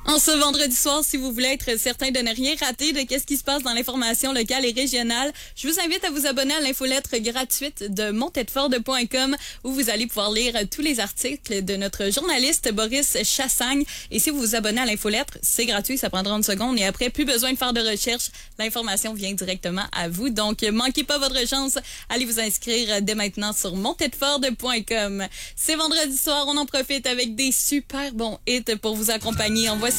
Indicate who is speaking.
Speaker 1: En ce vendredi soir, si vous voulez être certain de ne rien rater de ce qui se passe dans l'information locale et régionale, je vous invite à vous abonner à l'infolettre gratuite de montetford.com où vous allez pouvoir lire tous les articles de notre journaliste Boris Chassagne. Et si vous vous abonnez à l'infolettre, c'est gratuit, ça prendra une seconde et après, plus besoin de faire de recherche. L'information vient directement à vous. Donc, manquez pas votre chance. Allez vous inscrire dès maintenant sur montetford.com. C'est vendredi soir, on en profite avec des super bons hits pour vous accompagner. On voit